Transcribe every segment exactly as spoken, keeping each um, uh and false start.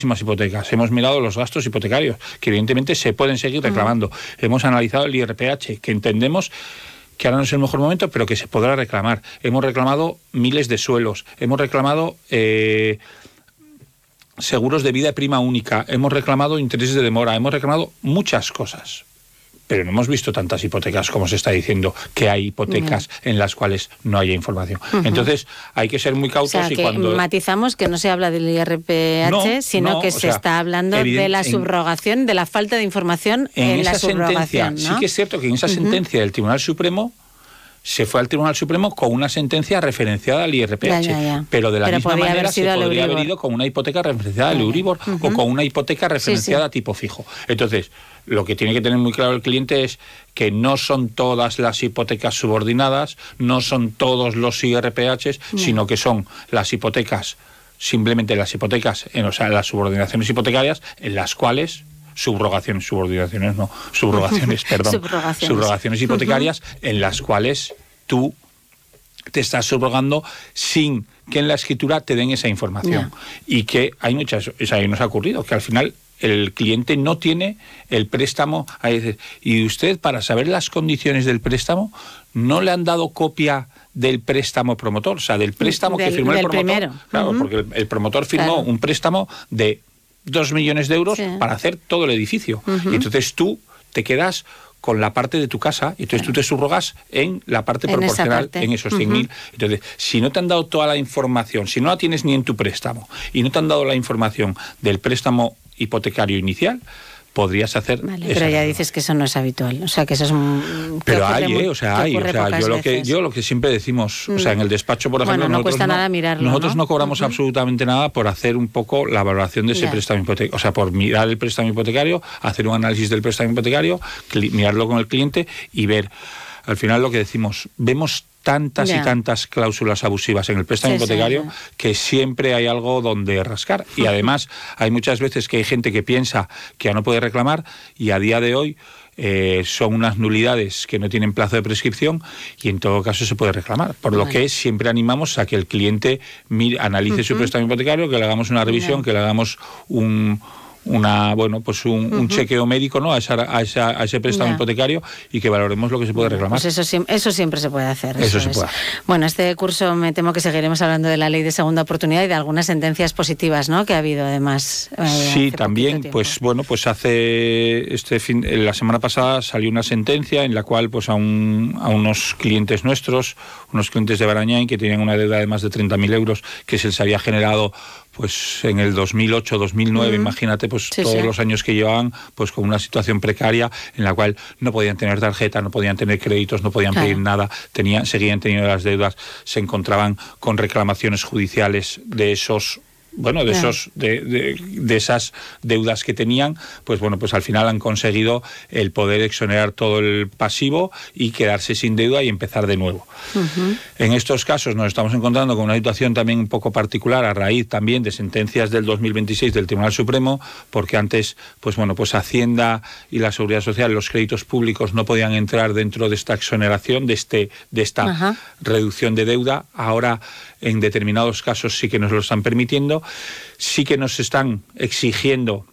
hipotecas, hemos mirado los gastos hipotecarios, que evidentemente se pueden seguir reclamando. Uh-huh. Hemos analizado el I R P H, que entendemos que ahora no es el mejor momento, pero que se podrá reclamar. Hemos reclamado miles de suelos, hemos reclamado eh, seguros de vida de prima única, hemos reclamado intereses de demora, hemos reclamado muchas cosas. Pero no hemos visto tantas hipotecas como se está diciendo que hay hipotecas uh-huh. en las cuales no haya información. Uh-huh. Entonces, hay que ser muy cautos. O sea, y que cuando matizamos que no se habla del I R P H, no, sino no, que se sea, está hablando evident... de la subrogación, de la falta de información en, en la esa subrogación. Sentencia, ¿no? Sí que es cierto que en esa uh-huh. sentencia del Tribunal Supremo se fue al Tribunal Supremo con una sentencia referenciada al I R P H, ya, ya, ya. pero de la pero misma podría manera se podría haber ido con una hipoteca referenciada al Euribor uh-huh. o con una hipoteca referenciada sí, sí. a tipo fijo. Entonces, lo que tiene que tener muy claro el cliente es que no son todas las hipotecas subordinadas, no son todos los I R P Hs, uh-huh. sino que son las hipotecas, simplemente las hipotecas, en, o sea, las subordinaciones hipotecarias, en las cuales... subrogaciones, subordinaciones, no, subrogaciones, perdón, subrogaciones, subrogaciones hipotecarias uh-huh. en las cuales tú te estás subrogando sin que en la escritura te den esa información. Yeah. Y que hay muchas, o sea, nos ha ocurrido que al final el cliente no tiene el préstamo, y usted, para saber las condiciones del préstamo, no le han dado copia del préstamo promotor, o sea, del préstamo del, que firmó el promotor. Primero. Claro, uh-huh. porque el, el promotor firmó claro. un préstamo de dos millones de euros sí. para hacer todo el edificio. Uh-huh. Y entonces tú te quedas con la parte de tu casa, y entonces claro. tú te subrogas en la parte en proporcional, parte. en esos cien mil. Uh-huh. Entonces, si no te han dado toda la información, si no la tienes ni en tu préstamo, y no te han dado la información del préstamo hipotecario inicial, podrías hacer... Vale, pero ya dices que eso no es habitual, o sea, que eso es un... Pero hay, eh, o sea, hay, o sea, yo lo, que, yo lo que siempre decimos, mm. o sea, en el despacho, por ejemplo... Bueno, no cuesta no, nada mirarlo, Nosotros no, no cobramos uh-huh. absolutamente nada por hacer un poco la valoración de ese yeah. préstamo hipotecario, o sea, por mirar el préstamo hipotecario, hacer un análisis del préstamo hipotecario, cli- mirarlo con el cliente y ver, al final lo que decimos, vemos tantas yeah. y tantas cláusulas abusivas en el préstamo sí, hipotecario sí, sí. que siempre hay algo donde rascar. Y además hay muchas veces que hay gente que piensa que ya no puede reclamar, y a día de hoy eh, son unas nulidades que no tienen plazo de prescripción, y en todo caso se puede reclamar. Por lo vale. que siempre animamos a que el cliente mire, analice uh-huh. su préstamo hipotecario, que le hagamos una revisión, yeah. que le hagamos un... una bueno pues un, uh-huh. un chequeo médico, ¿no? a, esa, a, esa, a ese préstamo yeah. hipotecario, y que valoremos lo que se puede reclamar. Pues eso, eso siempre se puede hacer. Eso, eso se es. puede hacer. Bueno, este curso me temo que seguiremos hablando de la ley de segunda oportunidad y de algunas sentencias positivas, ¿no? Que ha habido además. Eh, sí, también, pues bueno, pues hace este fin, la semana pasada salió una sentencia en la cual pues a, un, a unos clientes nuestros, unos clientes de Barañáin, que tenían una deuda de más de treinta mil euros, que se les había generado pues en el dos mil ocho, dos mil nueve, uh-huh. imagínate, pues sí, todos sí. los años que llevaban, pues con una situación precaria en la cual no podían tener tarjeta, no podían tener créditos, no podían claro. pedir nada, tenían, seguían teniendo las deudas, se encontraban con reclamaciones judiciales de esos... bueno, de esos de, de, de esas deudas que tenían, pues bueno, pues al final han conseguido el poder exonerar todo el pasivo y quedarse sin deuda y empezar de nuevo. Uh-huh. En estos casos nos estamos encontrando con una situación también un poco particular, a raíz también de sentencias del dos mil veintiséis del Tribunal Supremo, porque antes, pues bueno, pues Hacienda y la Seguridad Social, los créditos públicos no podían entrar dentro de esta exoneración, de este de esta uh-huh. reducción de deuda. Ahora, en determinados casos sí que nos lo están permitiendo, sí que nos están exigiendo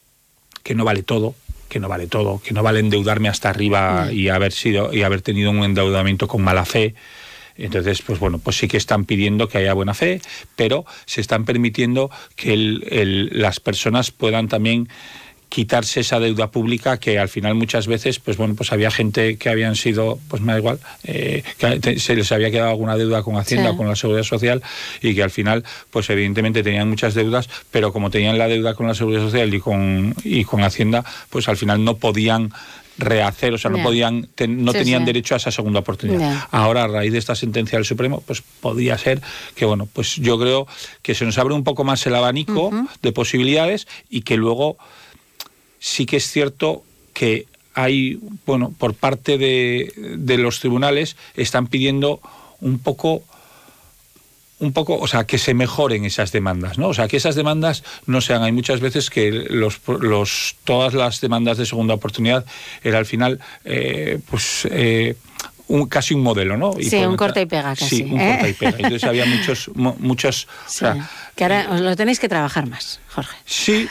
que no vale todo, que no vale todo, que no vale endeudarme hasta arriba no. y haber sido y haber tenido un endeudamiento con mala fe. Entonces, pues bueno, pues sí que están pidiendo que haya buena fe, pero se están permitiendo que el, el, las personas puedan también quitarse esa deuda pública, que al final muchas veces, pues bueno, pues había gente que habían sido, pues me da igual, eh, que te, se les había quedado alguna deuda con Hacienda sí. o con la Seguridad Social, y que al final, pues evidentemente tenían muchas deudas, pero como tenían la deuda con la Seguridad Social y con, y con Hacienda, pues al final no podían rehacer, o sea, no yeah. podían, ten, no sí, tenían sí. derecho a esa segunda oportunidad. Yeah. Ahora, a raíz de esta sentencia del Supremo, pues podría ser que, bueno, pues yo creo que se nos abre un poco más el abanico uh-huh. de posibilidades, y que luego sí que es cierto que hay, bueno, por parte de, de los tribunales están pidiendo un poco, un poco, o sea, que se mejoren esas demandas, ¿no? O sea, que esas demandas no sean, hay muchas veces que los, los todas las demandas de segunda oportunidad era al final, eh, pues... Eh, Un, casi un modelo, ¿no? Y sí, un corta y pega casi. Sí, un ¿eh? corta y pega. Entonces había muchos... muchos sí, o sea, que ahora os lo tenéis que trabajar más, Jorge. Sí,